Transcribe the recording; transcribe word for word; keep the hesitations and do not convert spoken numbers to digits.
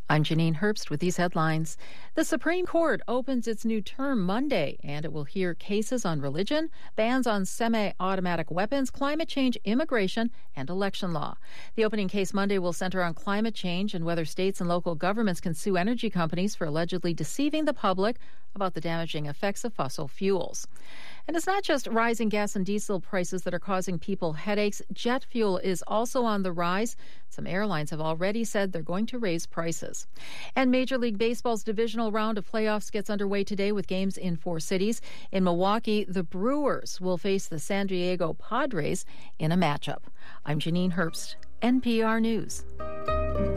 I'm Janine Herbst with these headlines. The Supreme Court opens its new term Monday, and it will hear cases on religion, bans on semi-automatic weapons, climate change, immigration, and election law. The opening case Monday will center on climate change and whether states and local governments can sue energy companies for allegedly deceiving the public about the damaging effects of fossil fuels. And it's not just rising gas and diesel prices that are causing people headaches. Jet fuel is also on the rise. Some airlines have already said they're going to raise prices. And Major League Baseball's divisional round of playoffs gets underway today with games in four cities. In Milwaukee, the Brewers will face the San Diego Padres in a matchup. I'm Janine Herbst, N P R News.